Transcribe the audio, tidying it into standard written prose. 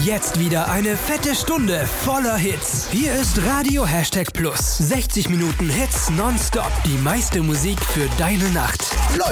Jetzt wieder eine fette Stunde voller Hits. Hier ist Radio #Plus. 60 Minuten Hits nonstop. Die meiste Musik für deine Nacht. Läuft!